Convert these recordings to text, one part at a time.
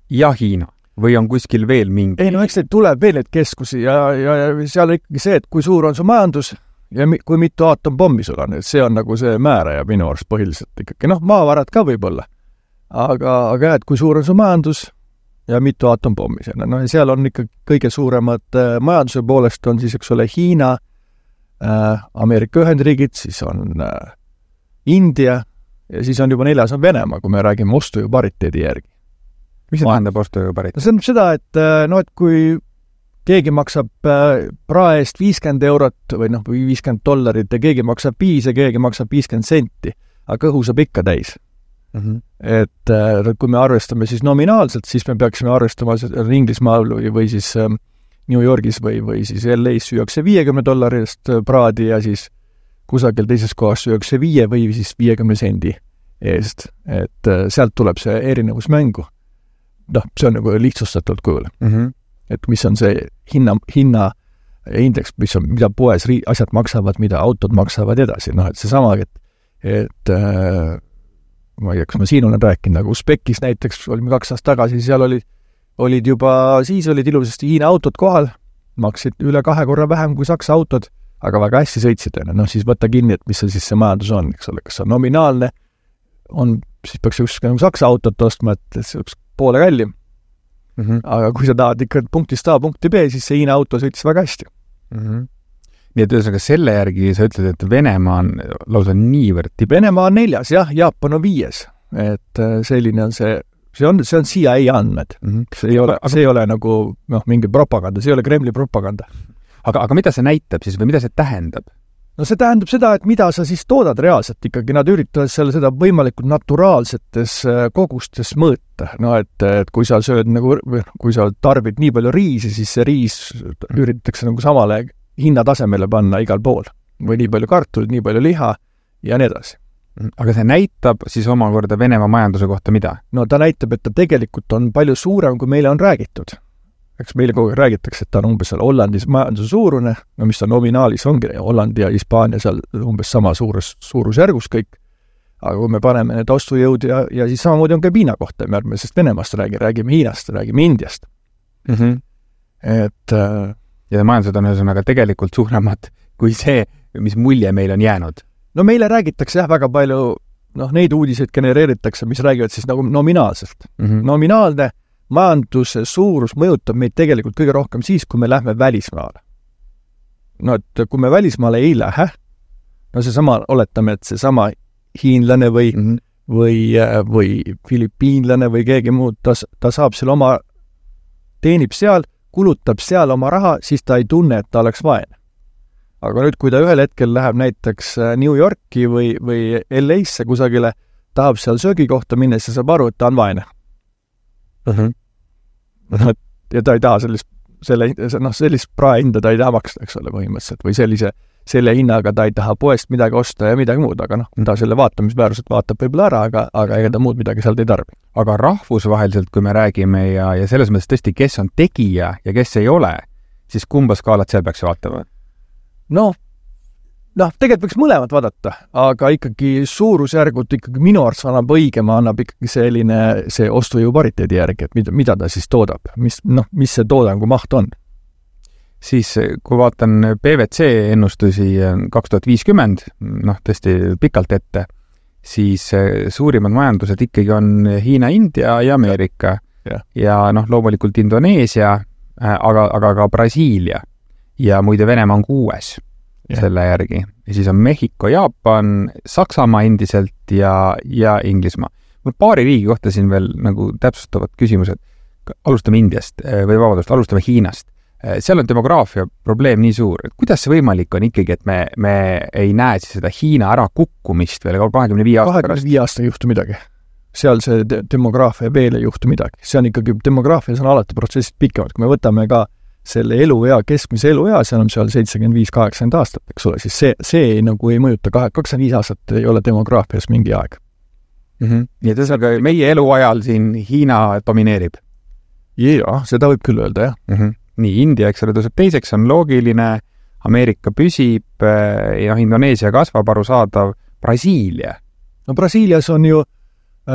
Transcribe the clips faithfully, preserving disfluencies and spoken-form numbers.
ja Hiina või on kuskil veel mingi? Ei, no eks neid tuleb veel neid keskusi ja, ja, ja seal on ikkagi see, et kui suur on su majandus ja mi, kui mitu aatompommi sul on, et see on nagu see määraja minu arust põhiliselt ikkagi. Noh, maavarad ka võib-olla, aga, aga jah, et kui suur on su majandus ja mitu aatompommi seal. No ja seal on ikkagi kõige suuremad äh, majanduse poolest on siis, eks ole, Hiina, äh, Ameerika Ühendriigid, siis on äh, India ja siis on juba neljas on Venemaa, kui me räägime ostujõu pariteedi järgi. Mis see tähendab ostujõu pariteedi? No see on seda, et, no, et kui keegi maksab prae eest viiskümmend eurot või noh, või viiskümmend dollarit ja keegi maksab viis ja keegi maksab viiskümmend senti, aga kõhu saab ikka täis. Mm-hmm. Et kui me arvestame siis nominaalselt, siis me peaksime arvestama Inglismaal või, või siis New Yorgis või, või siis L A's süüakse viiekümne dollarist praadi ja siis kusagil teises kohas süüakse viie või siis viiekümne sendi eest. Et sealt tuleb see erinevus mängu. Noh, see on nagu lihtsustatult kujul. Mm-hmm. Et mis on see hinna, hinna indeks, mis on, mida poes ri- asjad maksavad, mida autod maksavad edasi. Noh, et see sama, et, et äh, ma ei tea, kas ma siin olen rääkinud, nagu Uzbekis näiteks olime kaks aastat tagasi, seal olid, olid juba, siis olid ilusasti Hiina autod kohal, maksid üle kahe korra vähem kui Saksa autod, aga väga hästi sõitsid. Noh, siis võtta kinni, et mis see siis see majandus on, eks ole, kas on nominaalne, on, siis peaks üks nagu Saksa autot ostma, et see üks poole kallim. Mm-hmm. Aga kui sa tahad ikka punktist A punkti B, siis see Hiina auto sõitis väga hästi. Mm-hmm. Nii et ühesõnaga selle järgi sa ütled, et Venemaa on lausa niivõrd tipp. Venemaa on neljas, jah, Jaapan on viies. Et selline on see, see on, see on C I A andmed. Mm-hmm. See ei ole, see ei ole nagu noh, mingi propaganda, see ei ole Kremli propaganda. Aga, aga mida see näitab siis või mida see tähendab? No see tähendab seda, et mida sa siis toodad reaalselt ikkagi, nad üritavad selle seda võimalikult naturaalsetes kogustes mõõta. No et, et kui sa sööd nagu, kui sa tarbid nii palju riisi, siis see riis üritatakse nagu samale hinnatasemele panna igal pool. Või nii palju kartulit, nii palju liha ja nii edasi. Aga see näitab siis omakorda Venemaa majanduse kohta mida? No ta näitab, et ta tegelikult on palju suurem, kui meile on räägitud. Eks meile kogu aeg räägitakse, et ta on umbes seal Hollandis majanduse suurune, no mis ta nominaalis ongi, Hollandi ja Hispaania seal umbes sama suures suurusjärgus kõik, aga kui me paneme need ostujõud ja, ja siis samamoodi on ka Hiina kohta, me ärme sest Venemaast räägi, räägime Hiinast, räägime Indiast. Mm-hmm. Et äh, ja majandused on ühesõnaga tegelikult suuremad kui see, mis mulje meil on jäänud. No meile räägitakse jah väga palju, noh neid uudiseid genereeritakse, mis räägivad siis nagu nominaalselt. Mm-hmm. Nominaalne majanduse suurus mõjutab meid tegelikult kõige rohkem siis, kui me lähme välismaale. No, et kui me välismaale ei lähe, no see sama, oletame, et see sama hiinlane või, mm-hmm. või, või filipiinlane või keegi muud, ta, ta saab seal oma, teenib seal, kulutab seal oma raha, siis ta ei tunne, et ta oleks vaene. Aga nüüd, kui ta ühel hetkel läheb näiteks New Yorki või, või L A's-se kusagile, tahab seal söögikohta minna, siis saab aru, et ta on vaene. Uh-huh. Ja ta ei taha sellist, selle, noh, sellist praehinda ta ei taha maksta, eks ole, põhimõtteliselt, või sellise, selle hinnaga ta ei taha poest midagi osta ja midagi muud, aga noh, ta selle vaatamisväärselt vaatab võib-olla ära, aga, aga ega ta muud midagi sealt ei tarbi. Aga rahvusvaheliselt, kui me räägime ja, ja selles mõttes tõesti, kes on tegija ja kes ei ole, siis kumba skaalat seal peaks vaatama? No, noh, tegelikult võiks mõlemad vaadata, aga ikkagi suurusjärgult ikkagi minu arust annab õigema, annab ikkagi selline see ostujõu pariteedi järgi, et mida, mida ta siis toodab, mis, noh, mis see toodangu maht on. Siis, kui vaatan P V C ennustusi kaks tuhat viiskümmend, noh, tõesti pikalt ette, siis suurimad majandused ikkagi on Hiina, India ja Ameerika. Ja, ja noh, loomulikult Indoneesia, aga, aga ka Brasiilia ja muide Venemaa on kuues. Yeah. Selle järgi. Ja siis on Mehhiko, Jaapan, Saksamaa endiselt ja, ja Inglismaa. Mul paari riigi kohta siin veel nagu täpsustavad küsimused. Alustame Indiast või vabandust, alustame Hiinast. Seal on demograafia probleem nii suur. Kuidas see võimalik on ikkagi, et me, me ei näe siis seda Hiina ära kukkumist veel kahekümne viie aasta pärast? kahekümne viie aasta ei juhtu midagi. Seal see de- demograafia veel ei juhtu midagi. See on ikkagi, demograafias on alati protsessid pikemad. Kui me võtame ka selle eluea, keskmise eluea, see on seal seitsekümmend viis kaheksakümmend aastat, eks ole, siis see, see nagu ei mõjuta, kakskümmend viis aastat ei ole demograafias mingi aeg. Mm-hmm. Ja tõsega meie eluajal siin Hiina domineerib? Jaa, seda võib küll öelda, jah. Mm-hmm. Nii, India, eks ole, tõuseb teiseks, on loogiline, Ameerika püsib, ja Indoneesia kasvab arusaadav, Brasiilia. No Brasiilias on ju äh,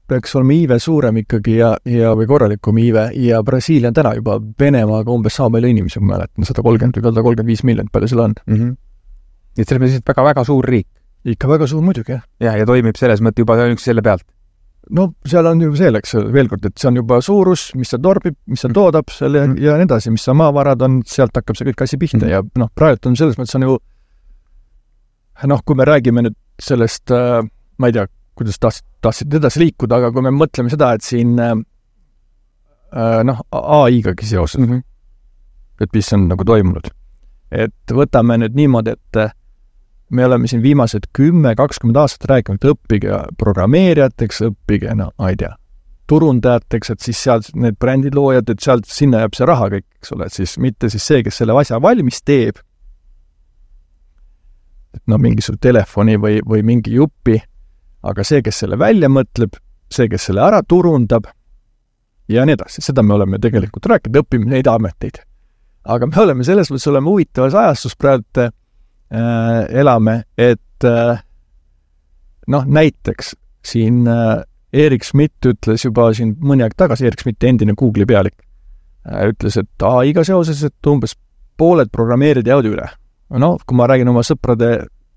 peaks olema iive suurem ikkagi ja, ja või korralikum iive ja Brasiilia on täna juba Venemaaga umbes sama palju inimesi, kui mäletan, sada kolmkümmend või sada kolmkümmend viis miljonit, palju seal on. Mm-hmm. Et selles mõttes väga-väga suur riik. Ikka väga suur muidugi, jah. Ja, ja toimib selles mõtte juba üks selle pealt. No seal on ju selleks veel kord, et see on juba suurus, mis ta torbib, mis ta toodab selle mm. ja nii edasi, mis sa maavarad on, sealt hakkab see kõik asi pihta mm. ja noh, praegu on selles mõttes on ju noh, kui me räägime nüüd sellest, äh, ma ei tea, kuidas tahtsid, tahtsid edasi liikuda, aga kui me mõtleme seda, et siin äh, noh, A I-gagi seoses mm, -hmm. et mis on nagu toimunud. Et võtame nüüd niimoodi, et me oleme siin viimased kümme, kakskümmend aastat rääkinud, et õppige programmeerijateks, õppige, no ma ei tea, turundajateks, et siis sealt need brändiloojad, et sealt sinna jääb see raha kõik, eks ole, et siis mitte siis see, kes selle asja valmis teeb, et no mingisugune telefoni või, või mingi jupi, aga see, kes selle välja mõtleb, see, kes selle ära turundab ja nii edasi, seda me oleme tegelikult rääkinud, õppime neid ameteid. Aga me oleme selles mõttes, oleme huvitavas ajastus praegu Äh, elame, et äh, noh, näiteks siin äh, Erik Schmidt ütles juba siin mõni aeg tagasi, Erik Schmidt, endine Google'i pealik, äh, ütles, et A I-ga seoses, et umbes pooled programmeerid jäävad üle. No, kui ma räägin oma sõprade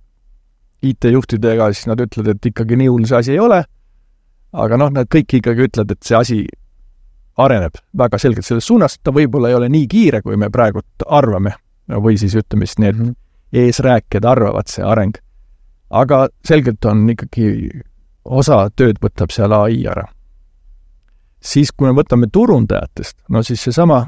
I T-juhtidega, siis nad ütlevad, et ikkagi nii hull see asi ei ole, aga noh, nad kõik ikkagi ütlevad, et see asi areneb väga selgelt selles suunas, ta võib-olla ei ole nii kiire, kui me praegu arvame, või siis ütleme siis need mm-hmm. eesrääkjad arvavad see areng. Aga selgelt on ikkagi osa tööd võtab seal A I ära. Siis, kui me võtame turundajatest, no siis see sama,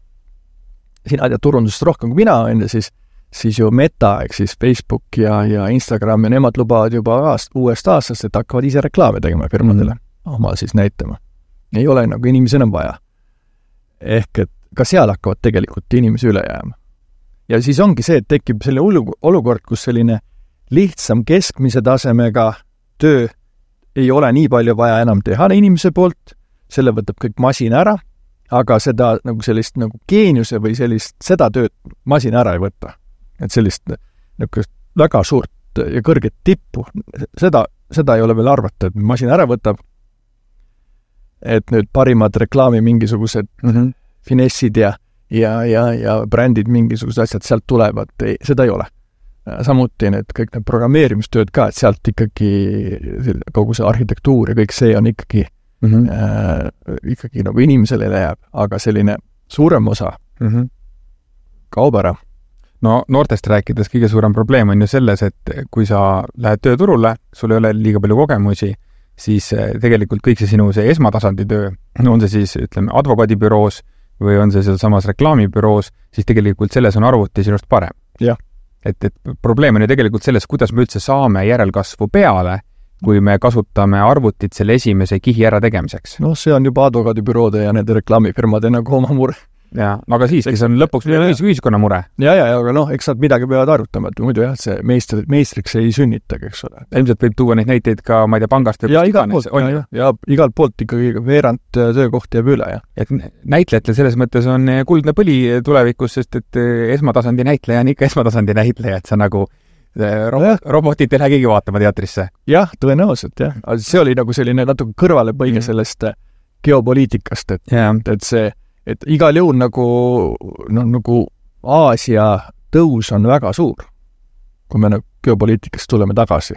sina tead turundusest rohkem kui mina, enne siis, siis ju Meta, ehk siis Facebook ja, ja Instagram ja nemad lubavad juba aast, uuest aastast, et hakkavad ise reklaame tegema firmadele, mm. oma siis näitama. Ei ole nagu inimesi enam vaja. Ehk et ka seal hakkavad tegelikult inimesi üle jääma. Ja siis ongi see, et tekib selle olukord, kus selline lihtsam keskmise tasemega töö ei ole nii palju vaja enam teha inimese poolt, selle võtab kõik masin ära, aga seda nagu sellist nagu geeniuse või sellist seda tööd masin ära ei võta. Et sellist nagu väga suurt ja kõrget tippu, seda, seda ei ole veel arvata, et masin ära võtab, et nüüd parimad reklaami mingisugused mm-hmm. finessid ja ja, ja, ja brändid mingisugused asjad sealt tulevad, ei, seda ei ole. Samuti need kõik need programmeerimistööd ka, et sealt ikkagi kogu see arhitektuur ja kõik see on ikkagi mm-hmm. äh, ikkagi nagu inimesele jääb, aga selline suurem osa mm-hmm. kaob ära. No noortest rääkides kõige suurem probleem on ju selles, et kui sa lähed tööturule, sul ei ole liiga palju kogemusi, siis tegelikult kõik see sinu see esmatasandi töö, on see siis, ütleme, advokaadibüroos või on see seal samas reklaamibüroos, siis tegelikult selles on arvuti sinust parem. Jah. Et, et probleem on ju tegelikult selles, kuidas me üldse saame järelkasvu peale, kui me kasutame arvutit selle esimese kihi ära tegemiseks. No see on juba advokaadibüroode ja need reklaamifirmade nagu oma mure. Ja, aga siiski see on lõpuks ühiskonna mure. Ja, ja, aga noh, eks nad midagi peavad arvutama, et muidu jah, see meistri, meistriks ei sünnitagi, eks ole. Ilmselt võib tuua neid näiteid ka, ma ei tea, pangast. Ja igalt poolt, ja, ja, ja igalt poolt ikkagi veerand töökohti jääb üle, ja. Et näitlejatel selles mõttes on kuldne põli tulevikus, sest et esmatasandi näitleja on ikka esmatasandi näitleja, et see nagu ro- robotit ei lähe keegi vaatama teatrisse. Jah, tõenäoliselt, jah. See oli nagu selline natuke kõrvale põige mm. sellest geopoliitikast, et, yeah. et see et igal jõul nagu, no, nagu Aasia tõus on väga suur, kui me nagu geopoliitikast tuleme tagasi.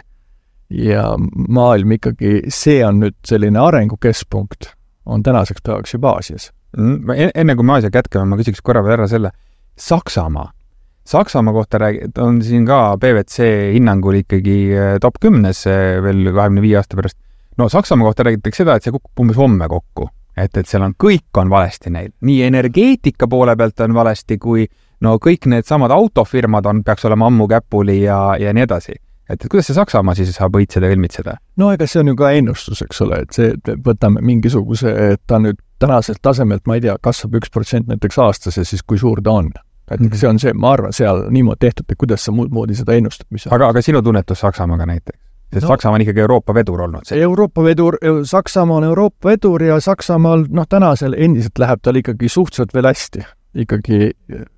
Ja maailm ikkagi, see on nüüd selline arengukeskpunkt, on tänaseks päevaks juba Aasias. Mm, enne kui me Aasia kätkeme, ma küsiks korra veel ära selle Saksamaa. Saksamaa kohta räägid, on siin ka P V C hinnangul ikkagi top kümnes veel kahekümne viie aasta pärast. No Saksamaa kohta räägitakse seda, et see kukub umbes homme kokku. Et, et seal on, kõik on valesti neil. Nii energeetika poole pealt on valesti, kui no kõik need samad autofirmad on, peaks olema ammu käpuli ja, ja nii edasi. Et, et kuidas see Saksamaa siis saab õitseda ja ilmitseda? No ega see on ju ka ennustus, eks ole, et see, et võtame mingisuguse, et ta nüüd tänaselt tasemelt, ma ei tea, kasvab üks protsent näiteks aastas ja siis kui suur ta on. Et mm-hmm. see on see, ma arvan, seal niimoodi tehtud, et kuidas sa muud moodi seda ennustad. Mis aga, aga sinu tunnetus Saksamaaga näiteks? Sest no, Saksamaa on ikkagi Euroopa vedur olnud. See. Euroopa vedur, Saksamaa on Euroopa vedur ja Saksamaal, noh, tänasel endiselt läheb tal ikkagi suhteliselt veel hästi. Ikkagi,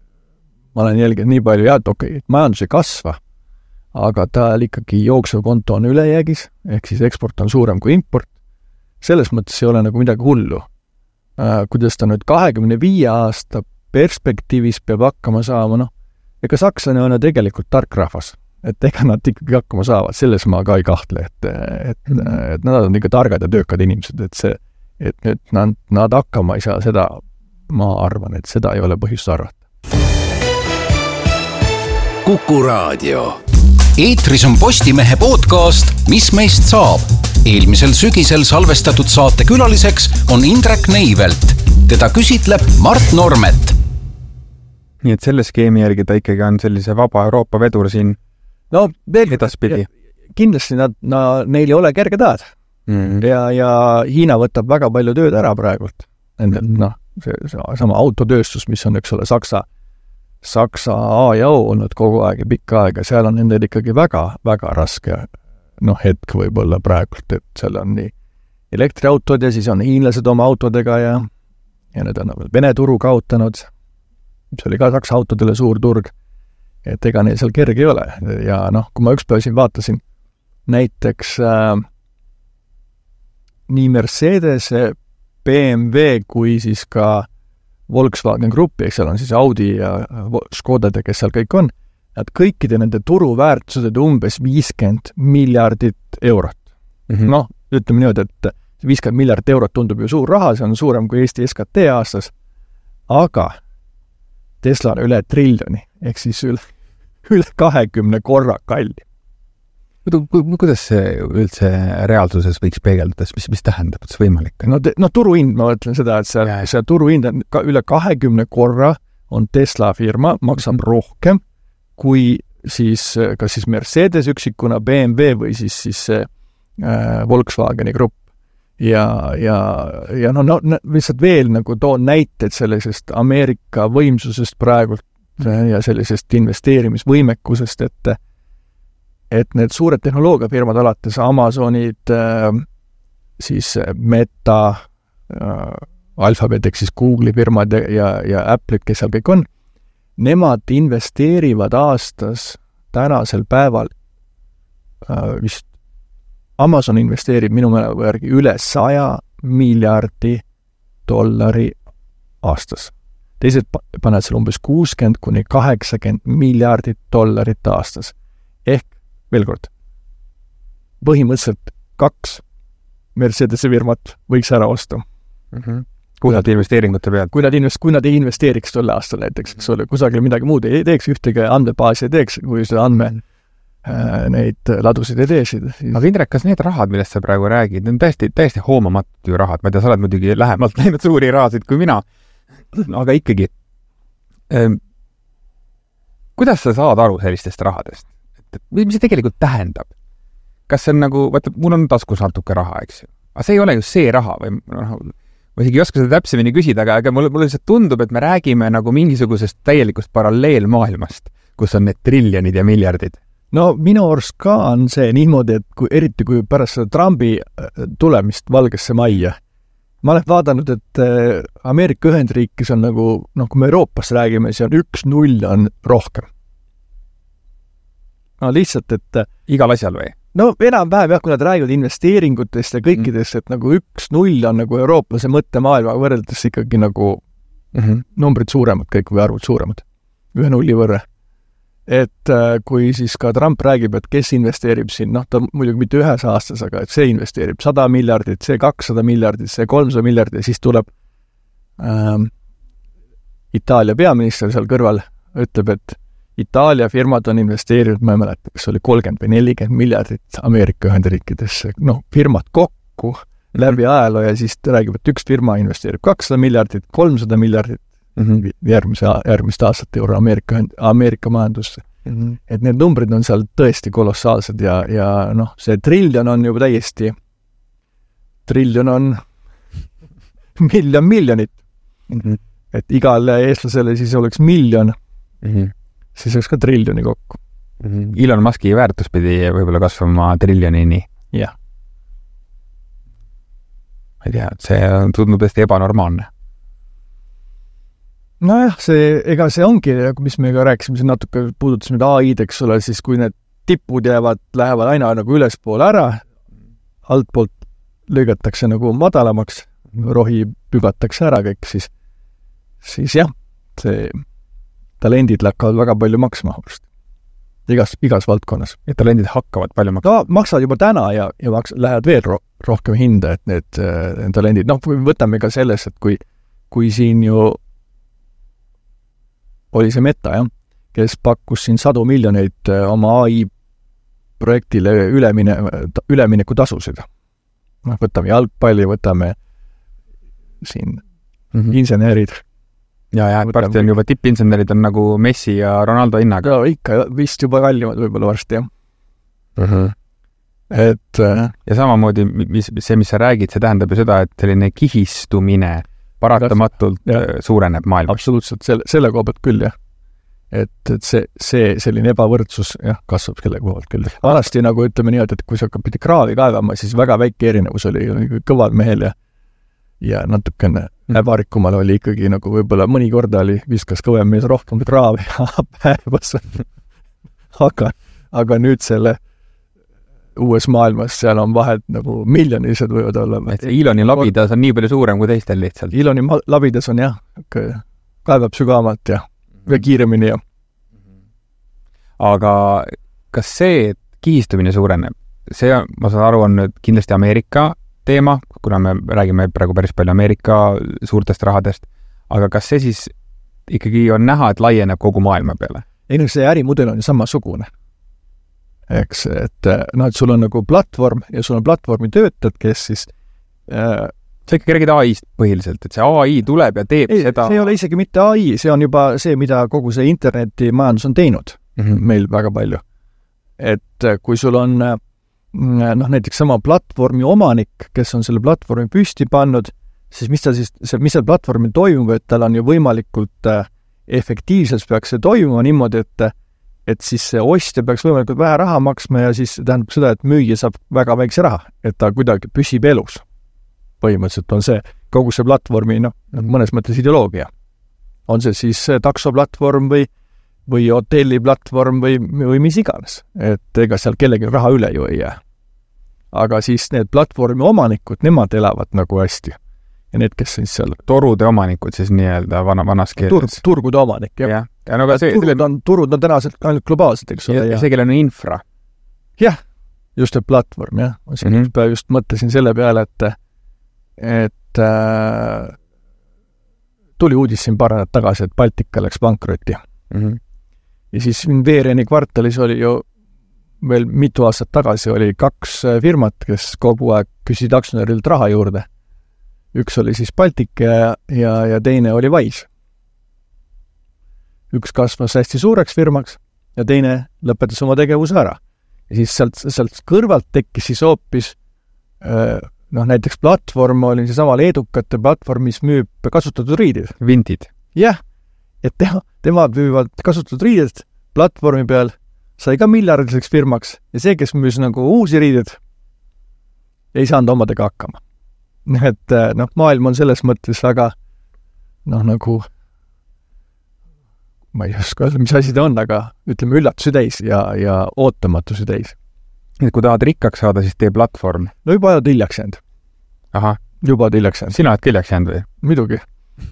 ma olen jälginud nii palju, jah, et okei, okay, majandus ei kasva, aga tal ikkagi jooksukonto on ülejäägis, ehk siis eksport on suurem kui import. selles mõttes ei ole nagu midagi hullu. Kuidas ta nüüd kahekümne viie aasta perspektiivis peab hakkama saama, noh, ega sakslane on tegelikult tark rahvas, et ega nad ikkagi hakkama saavad, selles ma ka ei kahtle, et, et, et nad on ikka targad ja töökad inimesed, et see, et nüüd nad, nad hakkama ei saa, seda ma arvan, et seda ei ole põhjust arvata. Kuku Raadio. Eetris on Postimehe podcast Mis meist saab? Eelmisel sügisel salvestatud saate külaliseks on Indrek Neivelt. Teda küsitleb Mart Normet. Nii et selle skeemi järgi ta ikkagi on sellise vaba Euroopa vedur siin no, veel, edaspidi. Kindlasti nad, nad, neil ei ole kerge taad. Mm. Ja, ja Hiina võtab väga palju tööd ära praegult. Nendel, mm. noh, see, see sama autotööstus, mis on üks ole Saksa Saksa A ja O olnud kogu aeg ja pikka aega, seal on nendel ikkagi väga, väga raske noh, hetk võib-olla praegult, et seal on nii elektriautod ja siis on hiinlased oma autodega ja, ja need on Vene turu kaotanud. See oli ka Saksa autodele suur turg, et ega neil seal kerge ei ole. Ja noh, kui ma üks päev siin vaatasin näiteks äh, nii Mercedes, B M W kui siis ka Volkswagen Gruppi, eks seal on siis Audi ja Škodade, kes seal kõik on, nad kõikide nende turuväärtused umbes viiskümmend miljardit eurot. Mm-hmm. Noh, ütleme niimoodi, et viiskümmend miljardit eurot tundub ju suur raha, see on suurem kui Eesti S K T aastas, aga Tesla on üle triljoni, ehk siis üle, üle kahekümne korra kalli. Kuidas see üldse reaalsuses võiks peegeldada, mis, mis tähendab, et see võimalik? No, te, no turuhind, ma ütlen seda, et see, see turuhind on ka üle kahekümne korra on Tesla firma, maksab rohkem kui siis, kas siis Mercedes üksikuna, B M W või siis, siis äh, Volkswageni grupp. Ja, ja, ja no, no lihtsalt veel nagu toon näited sellisest Ameerika võimsusest praegult ja sellisest investeerimisvõimekusest, et et need suured tehnoloogiafirmad alates Amazonid, siis Meta, Alphabet, ehk siis Google'i firmad ja, ja Apple'id, kes seal kõik on, nemad investeerivad aastas tänasel päeval vist Amazon investeerib minu mälu järgi üle saja miljardi dollari aastas. Teised panevad seal umbes kuuskümmend kuni kaheksakümmend miljardit dollarit aastas. Ehk veel kord, põhimõtteliselt kaks Mercedese firmat võiks ära osta. Mm-hmm. Kui nad investeeringute pealt? Kui nad, invest, kui nad ei investeeriks tolle aastal näiteks, eks ole, kusagil midagi muud ei teeks, ühtegi andmebaasi ei teeks, kui seda andme äh, neid ladusid ei teesid. Siis... Aga Indrek, kas need rahad, millest sa praegu räägid, on täiesti, täiesti hoomamatud ju rahad, ma ei tea, sa oled muidugi lähemalt läinud suuri rahasid kui mina, aga ikkagi, ähm, kuidas sa saad aru sellistest rahadest? Mis see tegelikult tähendab? Kas see on nagu, vaata, mul on taskus natuke raha, eks ju. Aga see ei ole ju see raha või noh, ma isegi ei oska seda täpsemini küsida, aga, aga mulle, mulle lihtsalt tundub, et me räägime nagu mingisugusest täielikust paralleelmaailmast, kus on need triljonid ja miljardid. No minu arust ka on see niimoodi, et kui, eriti kui pärast seda Trumpi tulemist Valgesse majja, ma olen vaadanud, et Ameerika Ühendriikis on nagu, noh, kui me Euroopas räägime, see on üks null on rohkem. No lihtsalt, et igal asjal või? No enam-vähem jah, kui nad räägivad investeeringutest ja kõikidest, et nagu üks null on nagu eurooplase mõttemaailma võrreldes ikkagi nagu mm-hmm. numbrid suuremad kõik või arvud suuremad. Ühe nulli võrre. Et kui siis ka Trump räägib, et kes investeerib siin, noh, ta muidugi mitte ühes aastas, aga et see investeerib sada miljardit, see kakssada miljardit, see kolmsada miljardit ja siis tuleb ähm, Itaalia peaminister seal kõrval, ütleb, et Itaalia firmad on investeerinud, ma ei mäleta, kas oli kolmkümmend või nelikümmend miljardit Ameerika Ühendriikidesse, noh, firmad kokku läbi ajaloo ja siis ta räägib, et üks firma investeerib kakssada miljardit, kolmsada miljardit mm-hmm. järgmise, järgmist aastat euro Ameerika, Ameerika majandusse. Mm-hmm. Et need numbrid on seal tõesti kolossaalsed ja, ja noh, see triljon on juba täiesti, triljon on miljon miljonit. Mm-hmm. Et igale eestlasele siis oleks miljon. Mm-hmm. Siis oleks ka triljoni kokku. Mm-hmm. Elon Muski väärtus pidi võib-olla kasvama triljonini. Jah. Ma ei tea, see tundub tõesti ebanormaalne. Nojah, see, ega see ongi, mis me ka rääkisime, see natuke puudutasime A I-d, eks ole, siis kui need tipud jäävad, lähevad aina nagu ülespoole ära, altpoolt lõigatakse nagu madalamaks, rohi pügatakse ära kõik, siis, siis jah, see talendid lakkavad väga palju maksma just. Igas, igas valdkonnas. Ja talendid hakkavad palju maksma? No maksavad juba täna ja, ja maks, lähevad veel ro- rohkem hinda, et need, need talendid, noh, võtame ka selles, et kui, kui siin ju oli see Meta, jah, kes pakkus siin sadu miljoneid oma A I projektile ülemine, ülemineku tasusid. Noh, võtame jalgpalli, võtame siin mm-hmm. insenerid. Ja, ja varsti on juba tippinsenerid on nagu Messi ja Ronaldo hinnaga. Ja ikka vist juba kallimad võib-olla varsti, jah. Uh-huh. Et, ja samamoodi mis, see, mis sa räägid, see tähendab ju seda, et selline kihistumine paratamatult ja. suureneb maailmas. Absoluutselt, selle, selle koha pealt küll, jah. Et, et see, see selline ebavõrdsus jah, kasvab selle koha pealt küll. Vanasti nagu ütleme nii, et kui sa pidi kraavi kaevama, siis väga väike erinevus oli kõval mehel ja, ja natukene äbarikumal oli ikkagi nagu võib-olla mõni korda oli, viskas kõvem mees rohkem kraavi päevas. aga, aga nüüd selle uues maailmas seal on vahed nagu miljonilised võivad olla. Et Eloni labidas on nii palju suurem kui teistel lihtsalt. Eloni labidas on jah, kaevab sügavamalt ja, ja kiiremini ja. Aga kas see, et kihistumine suureneb, see, ma saan aru, on nüüd kindlasti Ameerika teema, kuna me räägime praegu päris palju Ameerika suurtest rahadest, aga kas see siis ikkagi on näha, et laieneb kogu maailma peale? Ei, no see ärimudel on ju samasugune. Eks, et, no, et sul on nagu platvorm ja sul on platvormi töötajad, kes siis äh, sa ikkagi räägid A I-st põhiliselt, et see A I tuleb ja teeb ei, seda... see ei ole isegi mitte A I, see on juba see, mida kogu see interneti majandus on teinud mm-hmm. meil väga palju. Et kui sul on noh, näiteks sama platvormi omanik, kes on selle platvormi püsti pannud, siis mis ta siis, mis seal platvormi toimub, et tal on ju võimalikult efektiivselt peaks see toimuma niimoodi, et, et siis see ostja peaks võimalikult vähe raha maksma ja siis tähendab seda, et müüja saab väga väikse raha, et ta kuidagi püsib elus. Põhimõtteliselt on see, kogu see platvormi, noh, mõnes mõttes ideoloogia. On see siis taksoplatvorm või või hotelliplatvorm või, või mis iganes. Et ega seal kellegi raha üle ju ei jää. Aga siis need platvormi omanikud, nemad elavad nagu hästi. Ja need, kes siis seal... Torude omanikud siis nii-öelda vana, vanas keeles. Turg, turgude omanik, jah. Ja. Ja no, see, turud, on, turud on tänaselt ainult globaalsed, eks ole. Ja, ja see, kellel on infra. Jah, just see platvorm, jah. Ma siin mm-hmm. just mõtlesin selle peale, et, et äh, tuli uudis siin paar nädalat tagasi, et Baltika läks pankrotti. Mm-hmm. Ja siis Veereni kvartalis oli ju veel mitu aastat tagasi oli kaks firmat, kes kogu aeg küsisid aktsionärilt raha juurde. Üks oli siis Baltic ja, ja, ja teine oli Wise. Üks kasvas hästi suureks firmaks ja teine lõpetas oma tegevuse ära. Ja siis sealt, sealt kõrvalt tekkis siis hoopis noh, näiteks platvorm oli see sama leedukate platvorm, mis müüb kasutatud riidid. Vintid. Jah. Et tema, tema müüvad kasutatud riided platvormi peal, sai ka miljardiliseks firmaks ja see, kes müüs nagu uusi riided, ei saanud omadega hakkama. Et noh, maailm on selles mõttes väga noh, nagu ma ei oska öelda, mis asi ta on, aga ütleme üllatusi täis ja, ja ootamatusi täis. Et kui tahad rikkaks saada, siis tee platvorm. No juba oled hiljaks jäänud. Aha. Juba oled hiljaks jäänud. Sina oled hiljaks jäänud või? Muidugi.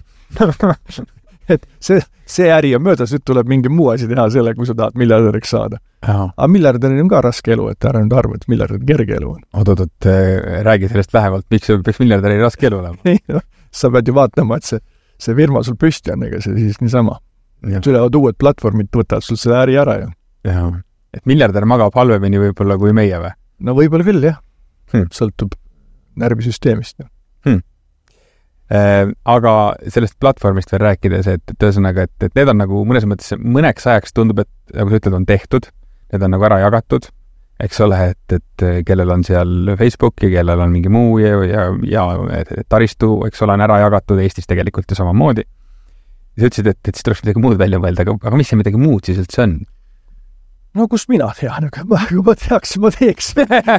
et see, see äri on möödas, nüüd tuleb mingi muu asi teha selle, kui sa tahad miljardäriks saada. Aha. Aga miljardäril on ka raske elu, et ära nüüd arva, et miljardär kerge elu on. Oot, oot, räägi sellest vähemalt, miks peaks miljardäril raske elu olema? Sa pead ju vaatama, et see, see firma sul püsti on, ega see siis niisama. Tulevad uued platvormid, võtavad sul selle äri ära. Ja. Ja. Et miljardär magab halvemini võib-olla kui meie või? No võib-olla küll, jah. Hmm. Sõltub närvisüsteemist. Hmm. Äh, aga sellest platvormist veel rääkides, et tõesõnaga, et, et need on nagu mõnes mõttes mõneks ajaks tundub, et nagu sa ütled, on tehtud, need on nagu ära jagatud, eks ole, et, et kellel on seal Facebook ja kellel on mingi muu ja, ja, ja et, et taristu, eks ole, on ära jagatud Eestis tegelikult ju samamoodi. Ja sa ütlesid, et, et siis tuleks midagi muud välja mõelda, aga, aga mis see midagi muud siis üldse on? No kus mina tean, aga ma, kui ma teaks, ma teeks.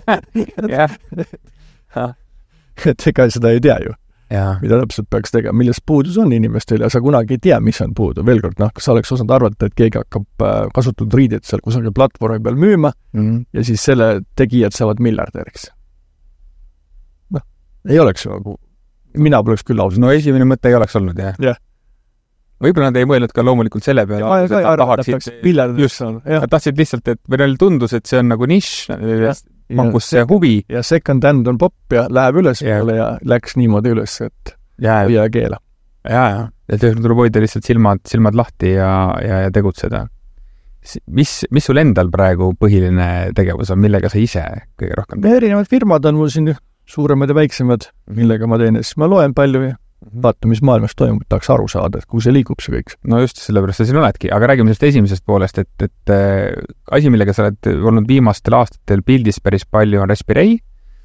et ega seda ei tea ju. Ja. Mida täpselt peaks tegema, millest puudus on inimestel ja sa kunagi ei tea, mis on puudu. Veel kord, noh, kas sa oleks osanud arvata, et keegi hakkab kasutatud riided seal kusagil platvormi peal müüma mm-hmm. ja siis selle tegijad saavad miljardäriks. noh, ei oleks nagu, mina poleks küll ausalt. No esimene mõte ei oleks olnud, jah? Jah. Võib-olla nad ei mõelnud ka loomulikult selle peale, ja, et nad tahaksid, just, nad tahtsid lihtsalt, et või neil tundus, et see on nagu nišš, pakkus see huvi. Ja second hand on pop ja läheb üles ja, ja läks niimoodi üles, et ja, ja keela. Ja, ja, et tuleb hoida lihtsalt silmad, silmad lahti ja, ja, ja tegutseda. Mis, mis sul endal praegu põhiline tegevus on, millega sa ise kõige rohkem teed? Erinevad firmad on mul siin suuremad ja väiksemad, millega ma teen, siis ma loen palju ja vaata, mis maailmas toimub, tahaks aru saada, et kuhu see liigub see kõik. No just, sellepärast sa siin oledki, aga räägime sellest esimesest poolest, et, et äh, asi, millega sa oled olnud viimastel aastatel pildis päris palju, on Respirei.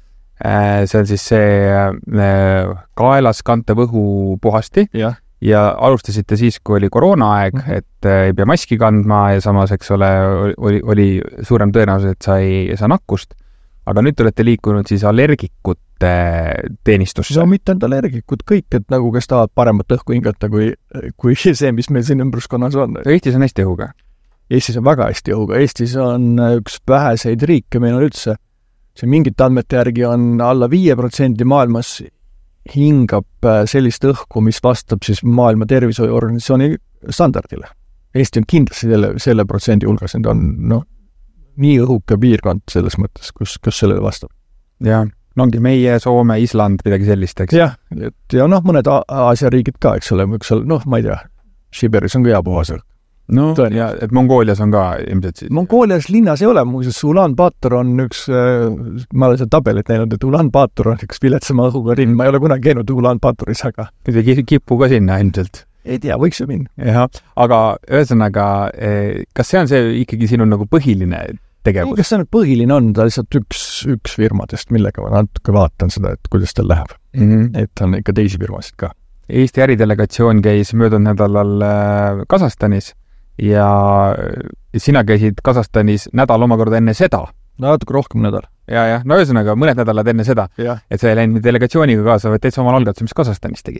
Äh, see on siis see äh, kaelas kantav õhu puhasti ja. ja alustasite siis, kui oli koroonaaeg, mm -hmm. et äh, ei pea maski kandma ja samas, eks ole, oli, oli suurem tõenäosus, et sa ei saa nakkust. Aga nüüd olete liikunud siis allergikute teenistusse. No mitte ainult allergikud kõik, et nagu kes tahavad paremat õhku hingata kui, kui see, mis meil siin ümbruskonnas on. Eestis on hästi õhuga? Eestis on väga hästi õhuga. Eestis on üks väheseid riike, meil on üldse, see mingit andmete järgi on alla viie protsendi maailmas hingab sellist õhku, mis vastab siis maailma tervishoiuorganisatsiooni standardile. Eesti on kindlasti selle, selle protsendi hulgas, need on, noh, nii õhuke piirkond selles mõttes, kus, kus sellele vastab. Jah, no ongi meie, Soome, Island, midagi sellist, eks? Jah, ja noh, mõned Aasia riigid ka, eks ole, üks ole, noh, ma ei tea, Siberis on ka hea puhas. No, Tõen. ja et Mongoolias on ka ilmselt siis... Mongoolias linnas ei ole, muuseas, Ulan-Bator on üks, ma olen seda tabelit näinud, et Ulan-Bator on üks viletsama õhuga rinn, ma ei ole kunagi käinud Ulan-Batoris, aga... Nüüd ei kipu ka sinna ilmselt? Ei tea, võiks ju minna. Jah, aga ühesõnaga, kas see on see ikkagi sinu nagu põhiline tegevus? Kas see nüüd põhiline on, ta lihtsalt üks, üks firmadest, millega ma natuke vaatan seda, et kuidas tal läheb. Mm -hmm. Et on ikka teisi firmasid ka. Eesti äridelegatsioon käis möödunud nädalal Kasahstanis ja sina käisid Kasahstanis nädal omakorda enne seda. Natuke rohkem nädal. Ja, ja, no ühesõnaga mõned nädalad enne seda, ja. Et sa ei läinud delegatsiooniga kaasa, vaid täitsa omal algatuse, mis Kasahstanis tegid.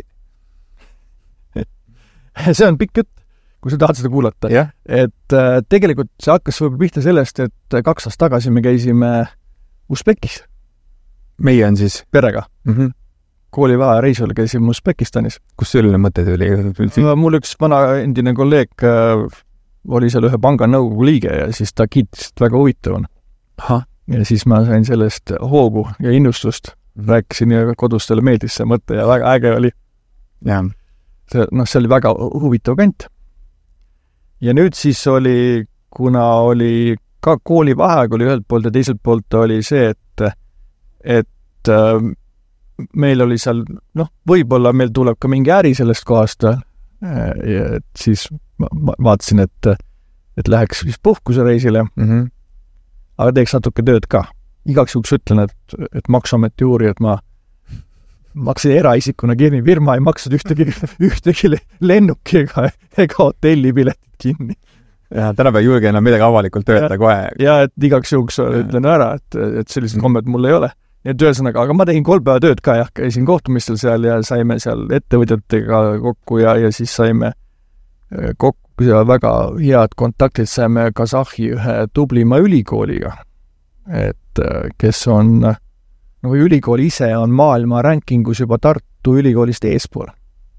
See on pikk jutt, kui sa tahad seda kuulata. Yeah. Et äh, tegelikult see hakkas võib-olla pihta sellest, et kaks aastat tagasi me käisime Usbekis. Meie on siis? Perega. Mm -hmm. Koolivahe reisul käisime Usbekistanis. Kus selline mõte tuli? Mul üks vana endine kolleeg äh, oli seal ühe panga nõukogu liige ja siis ta kiitis väga huvitav. Ja siis ma sain sellest hoogu ja innustust. Mm -hmm. Rääkisin ja kodustele meeldis see mõte ja väga äge oli. Jah. See, noh, see oli väga huvitav kant. Ja nüüd siis oli, kuna oli ka koolivaheaeg oli ühelt poolt ja teiselt poolt oli see, et, et äh, meil oli seal, noh, võib-olla meil tuleb ka mingi äri sellest kohast, et siis ma, ma vaatasin, et, et läheks siis puhkusereisile, mm-hmm. aga teeks natuke tööd ka. Igaks juhuks ütlen, et, et Maksuameti uurijad ma maksin eraisikuna kinni, firma ei maksnud ühtegi, ühtegi lennuki ega, ega hotellipiletit kinni. Ja tänapäeva julge enam midagi avalikult öelda ja, kohe. Ja, et igaks juhuks ütlen ära, et, et sellised kommed mul ei ole. Ja ühesõnaga, aga ma tegin kolm päeva tööd ka, jah, käisin kohtumistel seal ja saime seal ettevõtjatega kokku ja, ja siis saime kokku ja väga head kontaktid saime Kasahhi ühe tublima ülikooliga, et kes on, no ülikool ise on maailma rankingus juba Tartu ülikoolist eespool.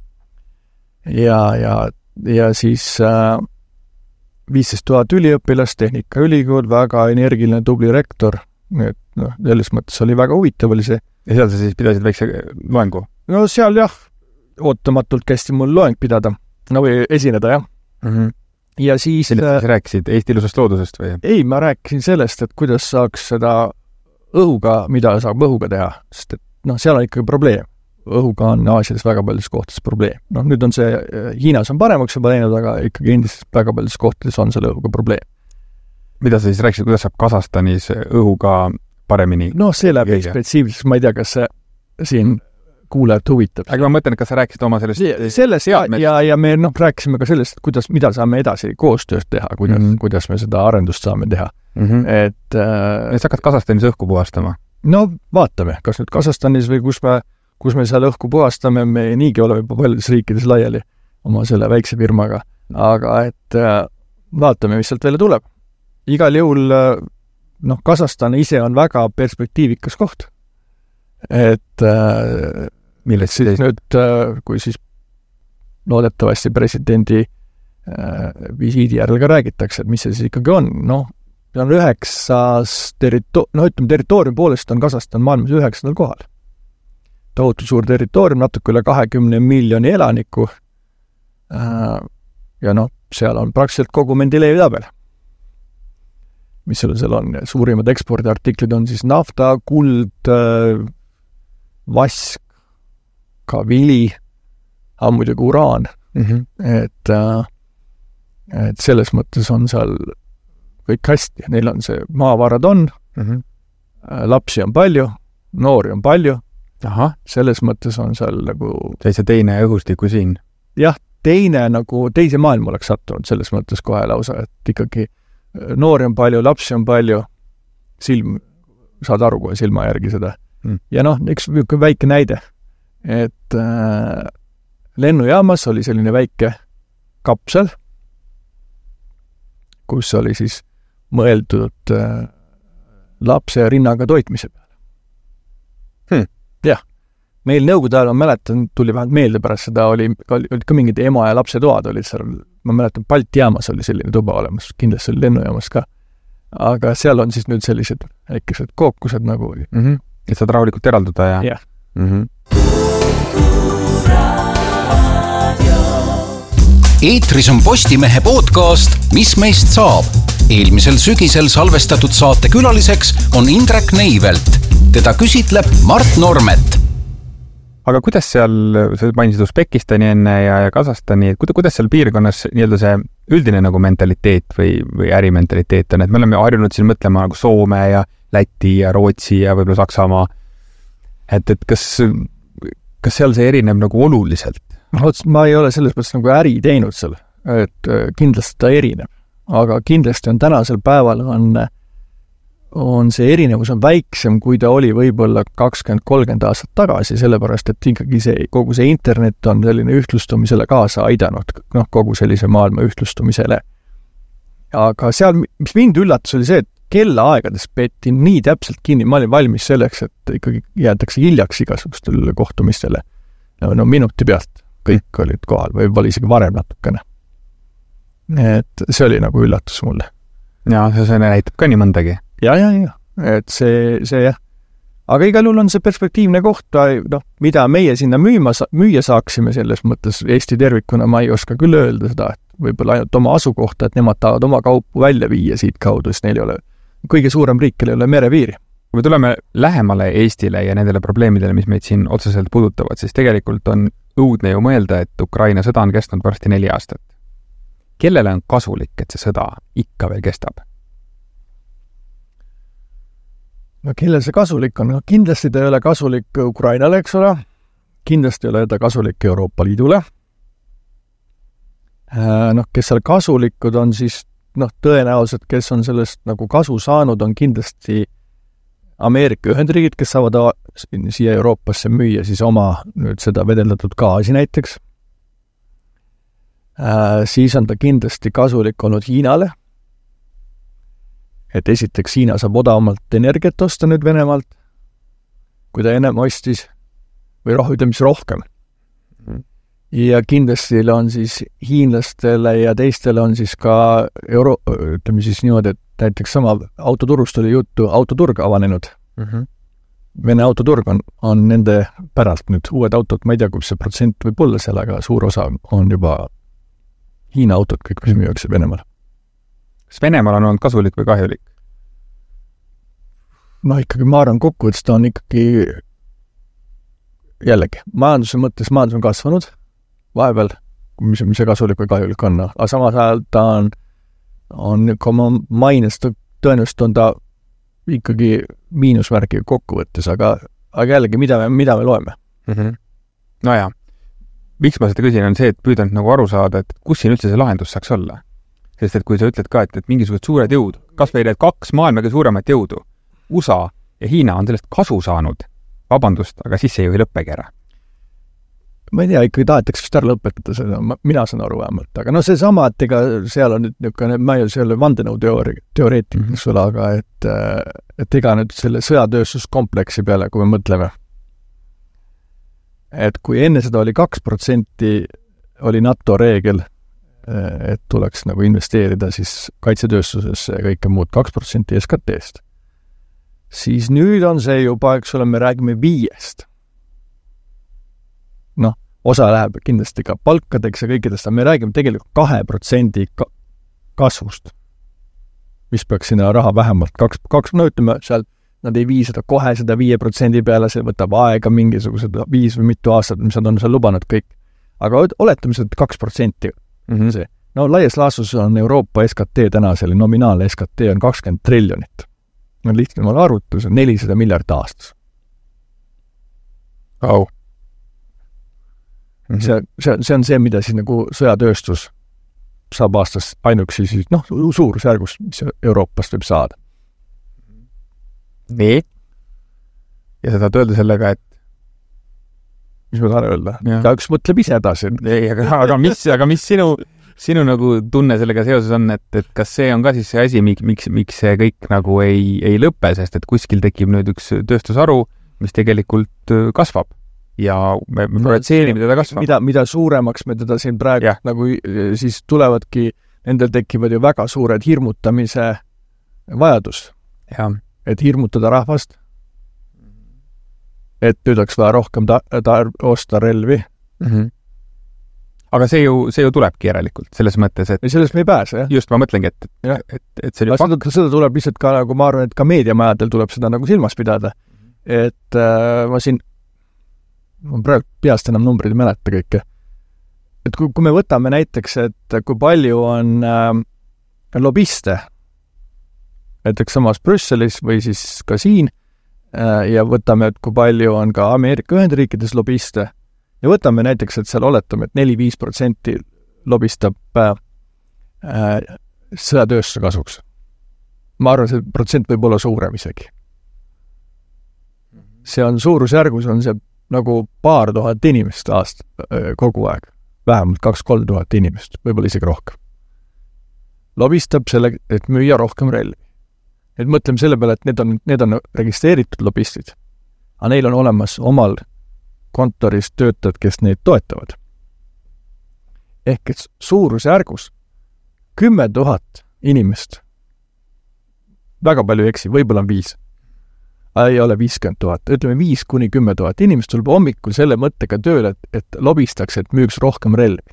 Ja, ja, ja siis äh, viisteist tuhat üliõpilast, Tehnikaülikool, väga energiline tubli rektor, et noh, selles mõttes oli väga huvitav oli see. Ja seal sa siis pidasid väikse loengu? No seal jah, ootamatult kästi mul loeng pidada, no või esineda jah. Mm-hmm. Ja siis... Sellest äh, rääkisid Eesti ilusast loodusest või? Ei, ma rääkisin sellest, et kuidas saaks seda õhuga, mida saab õhuga teha, sest et noh, seal on ikkagi probleem. Õhuga on Aasias väga paljudes kohtades probleem. Noh, nüüd on see, Hiinas on paremaks juba teinud, aga ikkagi endiselt väga paljudes kohtades on selle õhuga probleem. Mida sa siis rääkisid, kuidas saab Kasahstanis õhuga paremini? No see läheb spetsiifiliseks, ma ei tea, kas see siin kuulajat huvitab. Aga ma mõtlen, kas sa rääkisid oma sellest sellest ja, ja, ja me noh, rääkisime ka sellest, et kuidas, mida saame edasi koostöös teha, kuidas, mm-hmm. kuidas me seda arendust saame teha. Mm-hmm. Et äh, sa hakkad Kasahstanis õhku puhastama? No vaatame, kas nüüd Kasahstanis või kus me, kus me seal õhku puhastame, me niigi oleme juba paljudes riikides laiali oma selle väikse firmaga, aga et äh, vaatame, mis sealt välja tuleb. Igal juhul, noh, Kasahstan ise on väga perspektiivikas koht. et äh, millest siis teist? Nüüd, äh, kui siis loodetavasti presidendi äh, visiidi järel ka räägitakse, et mis see siis ikkagi on, noh, see on üheksas terito-, no ütleme, territooriumi poolest on Kasahstan maailmas üheksandal kohal. Tohutu suur territoorium, natuke üle kahekümne miljoni elaniku äh, ja noh, seal on praktiliselt kogu Mendelejevi tabel. Mis seal seal on? Suurimad ekspordiartiklid on siis nafta, kuld, vask, ka vili, aga muidugi uraan. Mm-hmm. Et, et selles mõttes on seal kõik hästi. Neil on see maavarad on, mm-hmm. lapsi on palju, noori on palju. Aha. Selles mõttes on seal nagu... See teine õhustiku siin. Jah, teine nagu teise maailma oleks sattunud selles mõttes kohe lausa, et ikkagi noori on palju, lapsi on palju, silm, saad aru kohe silma järgi seda. Mm. Ja noh, üks väike näide, et äh, lennujaamas oli selline väike kapsel, kus oli siis mõeldud äh, lapse rinnaga toitmise peale. Hmm. Jah, meil nõukogude ajal, ma mäletan, tuli vähemalt meelde pärast seda, oli, oli ka mingid ema ja lapse toad olid seal, ma mäletan, Balti jaamas oli selline tuba olemas, kindlasti oli lennujaamas ka. Aga seal on siis nüüd sellised väikesed kookused nagu... Mm-hmm. Et saad rahulikult eralduda ja... Yeah. Mm-hmm. Eetris on Postimehe podcast Mis meist saab? Eelmisel sügisel salvestatud saate külaliseks on Indrek Neivelt. Teda küsitleb Mart Normet. Aga kuidas seal, sa mainisid Usbekistani enne ja, ja Kasahstani, et kuidas seal piirkonnas nii-öelda see üldine nagu mentaliteet või, või ärimentaliteet on, et me oleme harjunud siin mõtlema nagu Soome ja Läti ja Rootsi ja võib-olla Saksamaa, et, et kas, kas seal see erineb nagu oluliselt? Ma ei ole selles mõttes nagu äri teinud seal, et kindlasti ta erineb, aga kindlasti on tänasel päeval on on see erinevus on väiksem, kui ta oli võib-olla kakskümmend kolmkümmend aastat tagasi, sellepärast, et ikkagi see, kogu see internet on selline ühtlustumisele kaasa aidanud, noh, kogu sellise maailma ühtlustumisele. Aga seal, mis mind üllatus, oli see, et kellaaegades peeti nii täpselt kinni, ma olin valmis selleks, et ikkagi jäädakse hiljaks igasugustel kohtumistele. No, no minuti pealt kõik olid kohal, või oli isegi varem natukene. Et see oli nagu üllatus mulle. Ja, see näitab ka nii mõndagi. Ja, ja, ja, et see, see jah. Aga igal juhul on see perspektiivne koht, noh, mida meie sinna müüma, müüa saaksime selles mõttes Eesti tervikuna, ma ei oska küll öelda seda, et võib-olla ainult oma asukohta, et nemad tahavad oma kaupu välja viia siit kaudu, sest neil ei ole kõige suurem riik, kellel ei ole merepiiri. Kui me tuleme lähemale Eestile ja nendele probleemidele, mis meid siin otseselt puudutavad, siis tegelikult on õudne ju mõelda, et Ukraina sõda on kestnud varsti neli aastat. Kellele on kasulik, et see sõda ikka veel kestab? No kellel see kasulik on? No, kindlasti ta ei ole kasulik Ukrainale, eks ole. Kindlasti ei ole ta kasulik Euroopa Liidule. Noh, kes seal kasulikud on, siis noh, tõenäoliselt, kes on sellest nagu kasu saanud, on kindlasti Ameerika Ühendriigid, kes saavad siia Euroopasse müüa siis oma nüüd seda vedeldatud gaasi näiteks. Siis on ta kindlasti kasulik olnud Hiinale. Et esiteks Hiina saab odavamalt energiat osta nüüd Venemaalt, kui ta ennem ostis, või roh, ütleme siis rohkem. Ja kindlasti on siis hiinlastele ja teistele on siis ka euro, ütleme siis niimoodi, et näiteks sama autoturust oli juttu, autoturg avanenud. Mm-hmm. Vene autoturg on, on nende päralt nüüd uued autod, ma ei tea, kui see protsent võib olla seal, aga suur osa on juba Hiina autod, kõik mis müüakse Venemaal. Kas Venemaal on olnud kasulik või kahjulik? No ikkagi ma arvan kokku, et ta on ikkagi jällegi, majanduse mõttes majandus on kasvanud vahepeal, mis, mis see kasulik või kahjulik on, aga samas ajal ta on, on kui ma mainest, tõenäoliselt on ta ikkagi miinusmärgi kokkuvõttes, aga, aga jällegi, mida me, mida me loeme? Mm-hmm. No jaa, miks ma seda küsin, on see, et püüdan nagu aru saada, et kus siin üldse see lahendus saaks olla. Sest et kui sa ütled ka, et, et mingisugused suured jõud, kas või need kaks maailmaga suuremat jõudu, U S A ja Hiina on sellest kasu saanud, vabandust, aga siis see ju ei lõppegi ära. Ma ei tea, ikkagi tahetakse vist ära lõpetada seda, mina saan aru vähemalt, aga no see sama, et ega seal on nüüd niisugune, ma ei ole seal vandenõu teoori, teoreetik, mm-hmm. sulle, aga et, et ega nüüd selle sõjatööstuskompleksi peale, kui me mõtleme, et kui enne seda oli kaks protsenti, oli NATO reegel, et tuleks nagu investeerida siis kaitsetööstusesse ja kõike muud kaks protsenti S K T-st. Siis nüüd on see juba, eks ole, me räägime viiest. Noh, osa läheb kindlasti ka palkadeks ja kõikidest, aga me räägime tegelikult kahe protsendi kasvust, mis peaks sinna raha vähemalt kaks, kaks, no ütleme, seal nad ei vii seda kohe seda viie protsendi peale, see võtab aega mingisugused viis või mitu aastat, mis nad on seal lubanud kõik. Aga oletame seda kaks protsenti. Mm-hmm. See. No laias laastus on Euroopa S K T täna, selle nominaalne S K T on kakskümmend triljonit. No lihtne on arvutus, on nelisada miljardit aastas. Oh. Mm-hmm. See, see, see on see, mida siis nagu sõjatööstus saab aastas ainuksi siis, noh, suurusjärgus, mis Euroopast võib saada. Nii. Ja sa tahad öelda sellega, et mis ma tahan öelda? Ja üks mõtleb ise edasi. Ei, aga, aga mis, aga mis sinu, sinu nagu tunne sellega seoses on, et, et kas see on ka siis see asi, miks, miks see kõik nagu ei, ei lõppe, sest et kuskil tekib nüüd üks tööstusharu, mis tegelikult kasvab ja me, me projitseerime teda kasvab. Mida, mida suuremaks me teda siin praegu ja. Nagu siis tulevadki, nendel tekivad ju väga suured hirmutamise vajadus. Ja. Et hirmutada rahvast. Et nüüd oleks vaja rohkem ta, ta osta relvi. Mm-hmm. Aga see ju, see ju tulebki järelikult, selles mõttes, et... Ja sellest me ei pääse, jah? Just, ma mõtlengi, et, et, et, et see seda, seda tuleb lihtsalt ka, nagu ma arvan, et ka meediamajadel tuleb seda nagu silmas pidada. Et äh, ma siin, ma praegu peast enam numbrid ei mäleta kõike. Et kui, kui me võtame näiteks, et kui palju on äh, lobiste, näiteks samas Brüsselis või siis ka siin, ja võtame, et kui palju on ka Ameerika Ühendriikides lobiste ja võtame näiteks, et seal oletame, et neli viis protsenti lobistab äh, sõjatööstuse kasuks. Ma arvan, see protsent võib olla suurem isegi. See on suurusjärgus, on see nagu paar tuhat inimest aast, äh, kogu aeg. Vähemalt kaks-kolm tuhat inimest, võib-olla isegi rohkem. Lobistab selle, et müüa rohkem relvi. Et mõtleme selle peale, et need on, need on registreeritud lobistid, aga neil on olemas omal kontoris töötajad, kes neid toetavad. Ehk et suurusjärgus kümme tuhat inimest, väga palju eksi, võib-olla on viis, ei ole viiskümmend tuhat, ütleme viis kuni kümme tuhat inimest tuleb hommikul selle mõttega tööle, et, et lobistaks, et müüks rohkem relvi.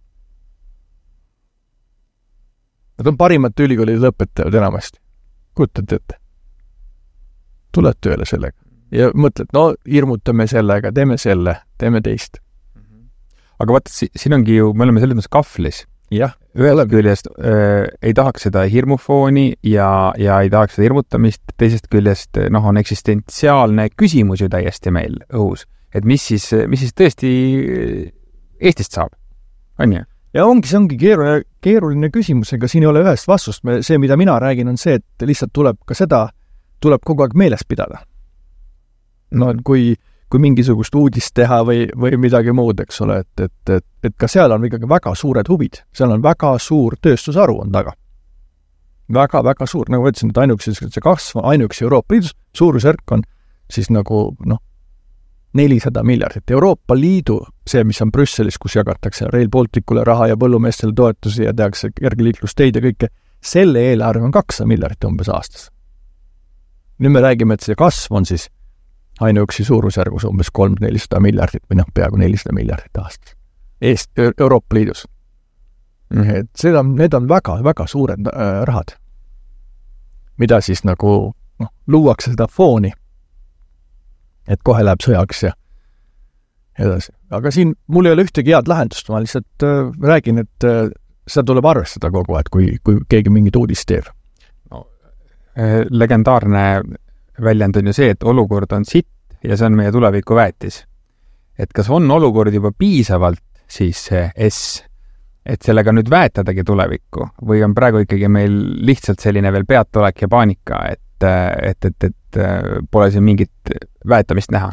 Nad on parimad ülikoolid lõpetajad enamasti. Kutad ette. Tuled tööle sellega. Ja mõtled, no hirmutame sellega, teeme selle, teeme teist. Aga vaata, siin ongi ju, me oleme selles mõttes kahvlis. Jah. Ühest küljest äh, ei tahaks seda hirmufooni ja, ja ei tahaks seda hirmutamist, teisest küljest noh, on eksistentsiaalne küsimus ju täiesti meil õhus. Et mis siis, mis siis tõesti Eestist saab? On ju? Ja ongi, see ongi keeruline, keeruline küsimus, ega siin ei ole ühest vastust. Me, see, mida mina räägin, on see, et lihtsalt tuleb ka seda, tuleb kogu aeg meeles pidada. No, et kui, kui mingisugust uudist teha või, või midagi muud, eks ole, et, et, et, et ka seal on ikkagi väga suured huvid. Seal on väga suur tööstusharu on taga. Väga, väga suur, nagu võtsin, et ainuks see kasv, ainuks Euroopa Liidus suurusjärk on siis nagu, noh, nelisada miljardit. Euroopa Liidu, see, mis on Brüsselis, kus jagatakse Rail Balticule raha ja põllumeestele toetusi ja tehakse kergliiklusteid ja kõike, selle eelarve on kakssada miljardit umbes aastas. Nüüd me räägime, et see kasv on siis ainuüksi suurusjärgus umbes kolm nelisada miljardit või noh, peaaegu nelisada miljardit aastas. Eest, Euroopa Liidus. Mm-hmm. Et seda, need on väga, väga suured äh, rahad, mida siis nagu noh, luuakse seda fooni, et kohe läheb sõjaks ja edasi. Aga siin mul ei ole ühtegi head lahendust, ma lihtsalt äh, räägin, et äh, seda tuleb arvestada kogu aeg, kui, kui keegi mingit uudist teeb. No, äh, legendaarne väljend on ju see, et olukord on sitt ja see on meie tuleviku väetis. Et kas on olukord juba piisavalt siis see S, et sellega nüüd väetadagi tulevikku või on praegu ikkagi meil lihtsalt selline veel peatolek ja paanika, et et, et, et pole siin mingit väetamist näha?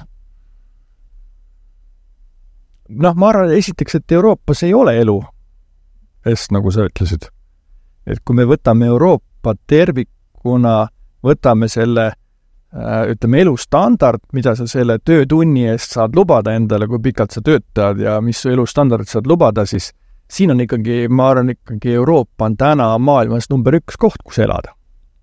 Noh, ma arvan, esiteks, et Euroopas ei ole elu, S, nagu sa ütlesid. Et kui me võtame Euroopa tervikuna, võtame selle ütleme, elustandard, mida sa selle töötunni eest saad lubada endale, kui pikalt sa töötad ja mis su elustandard saad lubada, siis siin on ikkagi, ma arvan, ikkagi Euroopa on täna maailmas number üks koht, kus elada.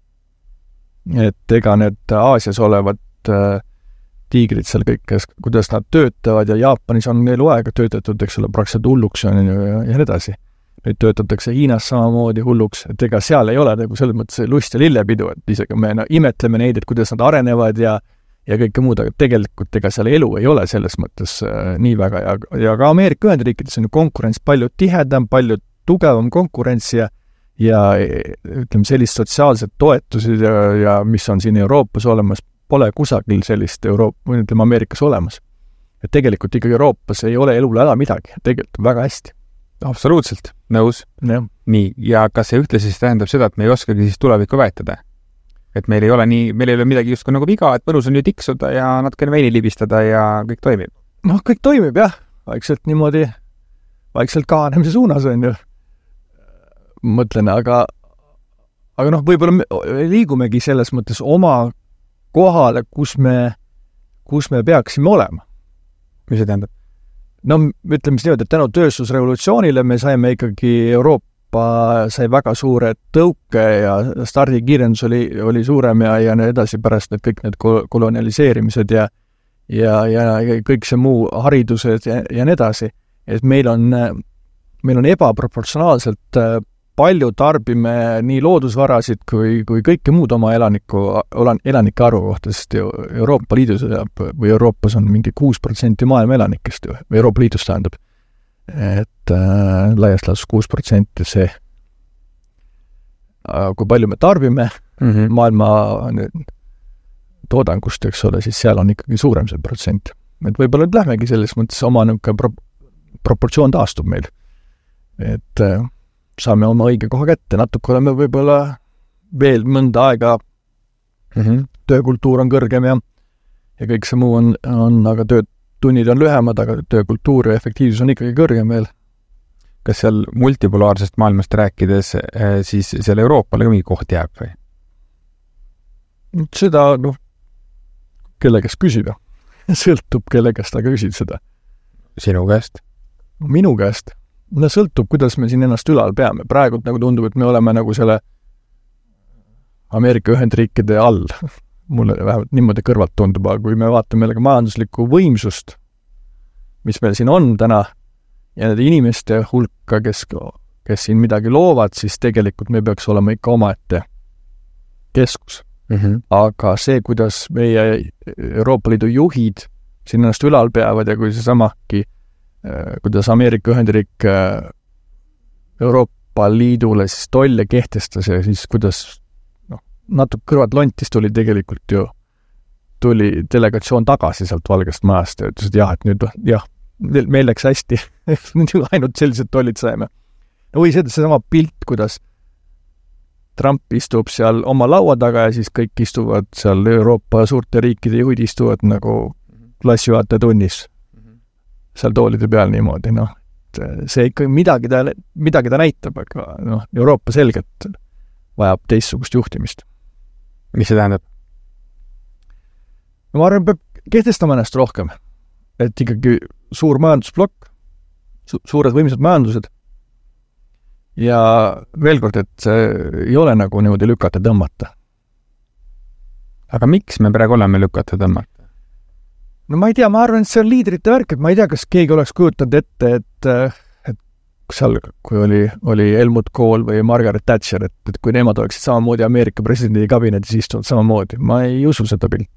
Et ega need Aasias olevad äh, tiigrid seal kõik, kuidas nad töötavad ja Jaapanis on eluaega töötatud, eks ole, praktiliselt hulluks ja, ja, ja nii edasi. Nüüd töötatakse Hiinas samamoodi hulluks, et ega seal ei ole nagu selles mõttes lust ja lillepidu, et isegi me no, imetleme neid, et kuidas nad arenevad ja, ja kõike muud, aga tegelikult ega seal elu ei ole selles mõttes äh, nii väga ja, ja ka Ameerika Ühendriikides on ju konkurents palju tihedam, palju tugevam konkurents ja ja ütleme, sellist sotsiaalset toetusid ja, ja mis on siin Euroopas olemas, pole kusagil sellist Euroopa, või ütleme Ameerikas olemas. Et tegelikult ikkagi Euroopas ei ole elul häda midagi, tegelikult väga hästi. Absoluutselt, nõus. Ja. Nii, ja kas see ühtlasi siis tähendab seda, et me ei oskagi siis tulevikku väetada? Et meil ei ole nii, meil ei ole midagi justkui nagu viga, et mõnus on ju tiksuda ja natukene veini libistada ja kõik toimib? Noh, kõik toimib jah, vaikselt niimoodi, vaikselt kahanemise suunas on ju. Mõtlen, aga aga noh, võib-olla me liigumegi selles mõttes oma kohale, kus me, kus me peaksime olema. Mis see tähendab? No, ütleme siis niimoodi, et tänu tööstusrevolutsioonile me saime ikkagi, Euroopa sai väga suure tõuke ja stardikiirendus oli, oli suurem ja, ja nii edasi pärast need kõik need kolonialiseerimised ja, ja, ja kõik see muu haridused ja, ja nii edasi. Et meil on, meil on ebaproportsionaalselt palju tarbime nii loodusvarasid kui, kui kõike muud oma elaniku, elanike arvu kohta, sest Euroopa Liidus või Euroopas on mingi kuus protsenti maailma elanikest, või Euroopa Liidus tähendab. Et äh, laiast laas kuus protsenti see, kui palju me tarbime mm -hmm. maailma toodangust, eks ole, siis seal on ikkagi suurem see protsent. Et võib-olla nüüd lähmegi selles mõttes oma niisugune pro, proportsioon taastub meil. Et äh, saame oma õige koha kätte, natuke oleme võib-olla veel mõnda aega mm -hmm. töökultuur on kõrgem ja, ja kõik see muu on, on aga töötunnid on lühemad, aga töökultuur ja efektiivsus on ikkagi kõrgem veel. Kas seal multipolaarsest maailmast rääkides siis seal Euroopale ka mingi koht jääb või? Seda, noh, kelle käest küsida. Sõltub, kelle käest aga küsid seda. Sinu käest? Minu käest? No sõltub, kuidas me siin ennast ülal peame. Praegu nagu tundub, et me oleme nagu selle Ameerika Ühendriikide all. Mulle vähemalt niimoodi kõrvalt tundub, aga kui me vaatame jällegi majanduslikku võimsust, mis meil siin on täna, ja need inimeste hulka, kes, kes siin midagi loovad, siis tegelikult me peaks olema ikka omaette keskus. Mm -hmm. Aga see, kuidas meie Euroopa Liidu juhid siin ennast ülal peavad ja kui see samaki kuidas Ameerika Ühendriik Euroopa Liidule siis tolle kehtestas ja siis kuidas noh, natuke kõrvad lontis tuli tegelikult ju tuli delegatsioon tagasi sealt Valgest majast ja ütles, et jah, et nüüd jah, meil läks hästi ainult sellised tollid saime. No või see, see sama pilt, kuidas Trump istub seal oma laua taga ja siis kõik istuvad seal Euroopa suurte riikide juhid istuvad nagu klassijuhataja tunnis seal toolide peal niimoodi, noh, see ikka midagi ta, midagi ta näitab, aga noh, Euroopa selgelt vajab teistsugust juhtimist. Mis see tähendab? Ma arvan, peab kehtestama ennast rohkem, et ikkagi suur majandusblokk, su- suured võimsad majandused ja veel kord, et see ei ole nagu niimoodi lükata tõmmata. Aga miks me praegu oleme lükata tõmmata? No ma ei tea, ma arvan, et see on liidrite värk, et ma ei tea, kas keegi oleks kujutanud ette, et, et seal, kui oli, oli Helmut Kohl või Margaret Thatcher, et, et kui nemad oleksid samamoodi Ameerika presidendi kabinetis istunud samamoodi, ma ei usu seda pilti.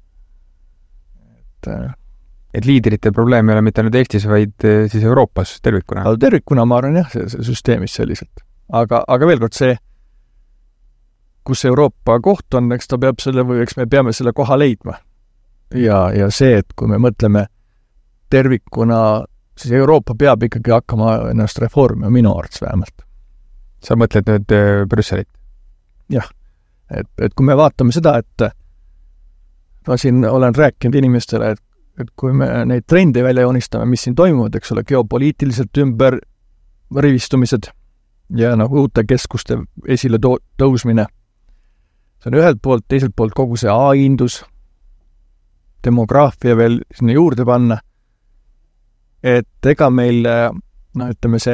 Et, et liidrite probleem ei ole mitte ainult Eestis, vaid siis Euroopas tervikuna? Tervikuna ma arvan jah, see, see süsteemis selliselt. Aga, aga veel kord see, kus Euroopa koht on, eks ta peab selle või eks me peame selle koha leidma. Ja, ja see, et kui me mõtleme tervikuna, siis Euroopa peab ikkagi hakkama ennast reformima, minu arvates vähemalt. Sa mõtled nüüd äh, Brüsselit? Jah, et, et kui me vaatame seda, et ma siin olen rääkinud inimestele, et, et kui me neid trende välja joonistame, mis siin toimuvad, eks ole, geopoliitiliselt ümber rivistumised ja nagu uute keskuste esile to- tõusmine, see on ühelt poolt, teiselt poolt kogu see A-indus, demograafia veel sinna juurde panna, et ega meil, noh, ütleme see